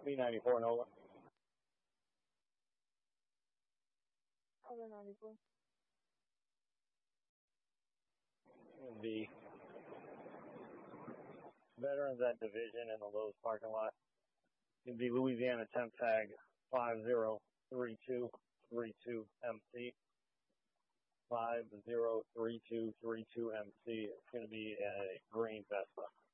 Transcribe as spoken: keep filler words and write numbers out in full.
B ninety-four Nova. Other ninety-four. The veterans at division in the Lowe's parking lot. It'd be Louisiana temp tag five zero three two three two M C. five zero three two three two M C. It's going to be a green Vespa.